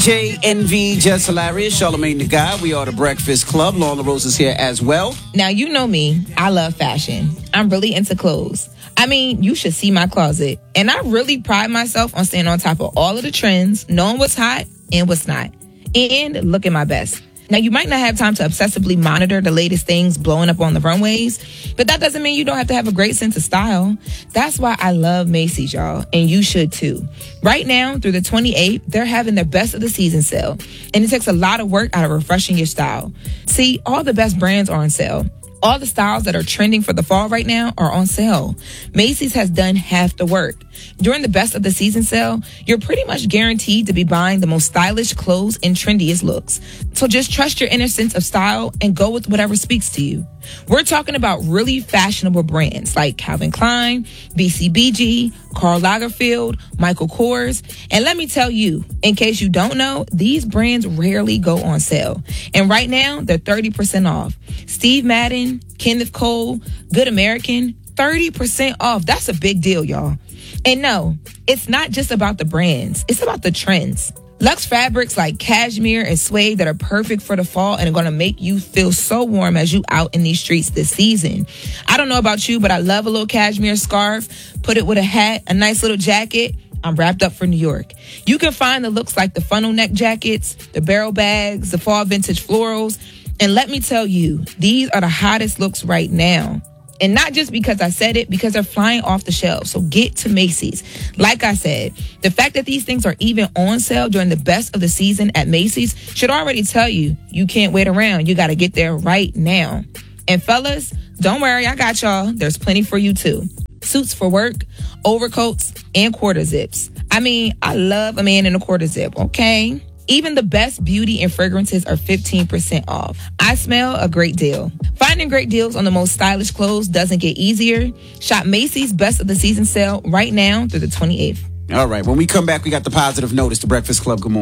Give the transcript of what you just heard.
DJ Envy, Just Hilarious, Charlamagne the Guy. We are the Breakfast Club. Lauren LaRose is here as well. Now, you know me. I love fashion. I'm really into clothes. I mean, you should see my closet. And I really pride myself on staying on top of all of the trends, knowing what's hot and what's not, and looking my best. Now, you might not have time to obsessively monitor the latest things blowing up on the runways, but that doesn't mean you don't have to have a great sense of style. That's why I love Macy's, y'all, and you should too. Right now, through the 28th, they're having their best of the season sale, and it takes a lot of work out of refreshing your style. See, all the best brands are on sale. All the styles that are trending for the fall right now are on sale. Macy's has done half the work. During the best of the season sale, you're pretty much guaranteed to be buying the most stylish clothes and trendiest looks. So just trust your inner sense of style and go with whatever speaks to you. We're talking about really fashionable brands like Calvin Klein, BCBG, Karl Lagerfeld, Michael Kors. And let me tell you, in case you don't know, these brands rarely go on sale. And right now, they're 30% off. Steve Madden, Kenneth Cole, Good American, 30% off. That's a big deal, y'all. And no, it's not just about the brands. It's about the trends. Luxe fabrics like cashmere and suede that are perfect for the fall and are going to make you feel so warm as you out in these streets this season. I don't know about you, but I love a little cashmere scarf. Put it with a hat, a nice little jacket. I'm wrapped up for New York. You can find the looks like the funnel neck jackets, the barrel bags, the fall vintage florals. And let me tell you, these are the hottest looks right now. And not just because I said it, because they're flying off the shelves. So get to Macy's. Like I said, the fact that these things are even on sale during the best of the season at Macy's should already tell you can't wait around. You got to get there right now. And fellas, don't worry, I got y'all. There's plenty for you too. Suits for work, overcoats, and quarter zips. I mean, I love a man in a quarter zip, okay? Even the best beauty and fragrances are 15% off. I smell a great deal. Finding great deals on the most stylish clothes doesn't get easier. Shop Macy's best of the season sale right now through the 28th. All right. When we come back, we got the positive notice. The Breakfast Club. Good morning.